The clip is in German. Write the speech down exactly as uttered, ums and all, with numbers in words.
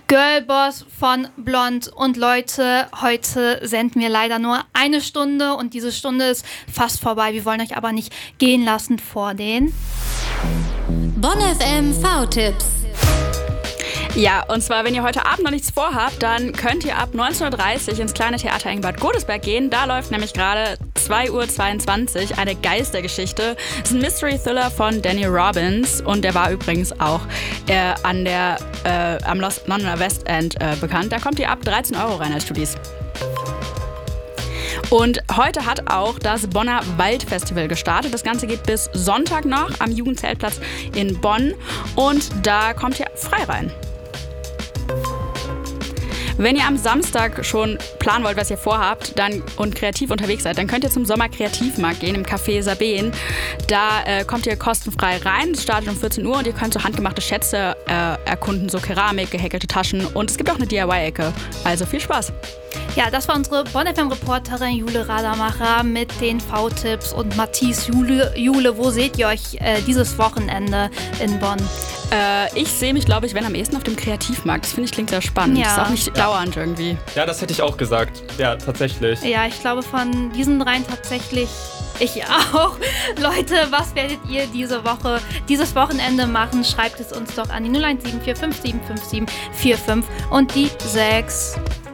Girlboss von Blond. Und Leute, heute senden wir leider nur eine Stunde und diese Stunde ist fast vorbei. Wir wollen euch aber nicht gehen lassen vor den Bonn F M V-Tipps. Ja, und zwar, wenn ihr heute Abend noch nichts vorhabt, dann könnt ihr ab neunzehn Uhr dreißig ins kleine Theater in Bad Godesberg gehen. Da läuft nämlich gerade zwei Uhr zweiundzwanzig eine Geistergeschichte. Das ist ein Mystery-Thriller von Danny Robbins und der war übrigens auch äh, an der, äh, am Londoner West End äh, bekannt. Da kommt ihr ab dreizehn Euro rein als Studis. Und heute hat auch das Bonner Waldfestival gestartet. Das Ganze geht bis Sonntag noch am Jugendzeltplatz in Bonn und da kommt ihr frei rein. Wenn ihr am Samstag schon planen wollt, was ihr vorhabt dann, und kreativ unterwegs seid, dann könnt ihr zum Sommerkreativmarkt gehen im Café Sabeen. Da äh, kommt ihr kostenfrei rein, es startet um vierzehn Uhr und ihr könnt so handgemachte Schätze äh, erkunden, so Keramik, gehäkelte Taschen und es gibt auch eine D I Y-Ecke. Also viel Spaß! Ja, das war unsere Bonn F M-Reporterin Jule Radermacher mit den V-Tipps und Matthias Jule. Jule, wo seht ihr euch äh, dieses Wochenende in Bonn? Äh, ich sehe mich, glaube ich, wenn am ehesten auf dem Kreativmarkt. Das finde ich klingt sehr spannend. Ja. Das ist auch nicht dauernd irgendwie. Ja, das hätte ich auch gesagt. Ja, tatsächlich. Ja, ich glaube von diesen dreien tatsächlich ich auch. Leute, was werdet ihr diese Woche, dieses Wochenende machen? Schreibt es uns doch an die null eins sieben vier fünf sieben fünf sieben vier fünf und die sechs.